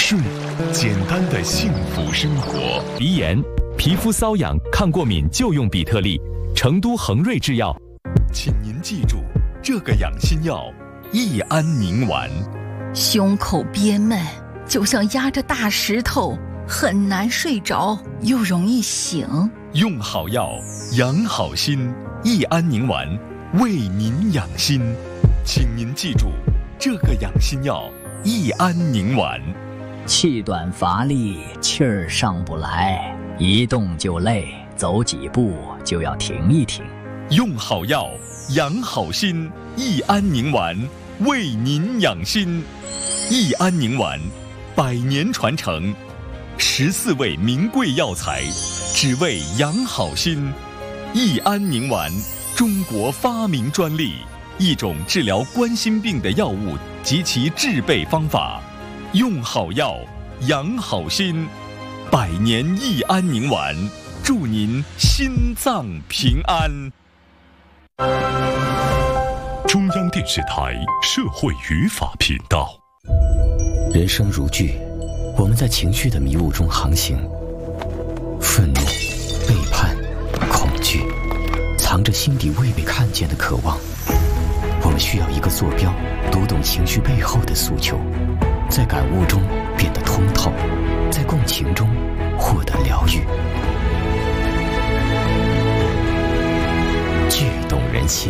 顺，简单的幸福生活。 鼻炎、皮肤瘙痒、抗过敏就用比特利，成都恒瑞制药。 请您记住这个养心药：益安宁丸。 胸口憋闷，就像压着大石头，很难睡着，又容易醒。 用好药，养好心。益安宁丸，为您养心。请您记住这个养心药：益安宁丸。 气短乏力，气儿上不来，一动就累，走几步就要停一停。 用好药，养好心。益安宁丸，为您养心。益安宁丸，100年传承，14味名贵药材，只为养好心。益安宁丸，中国发明专利，一种治疗冠心病的药物及其制备方法。用好药，养好心。100年益安宁丸，祝您心脏平安。 中央电视台社会语法频道。 人生如剧，我们在情绪的迷雾中航行，愤怒、背叛、恐惧，藏着心底未被看见的渴望。我们需要一个坐标，读懂情绪背后的诉求，在感悟中变得通透，在共情中获得疗愈。剧动人心。